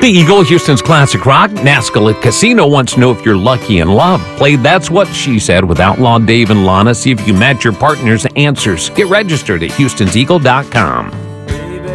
The Eagle, Houston's classic rock. Nascalit Casino wants to know if you're lucky in love. Play That's What She Said with Outlaw Dave and Lana. See if you match your partner's answers. Get registered at Houston'sEagle.com.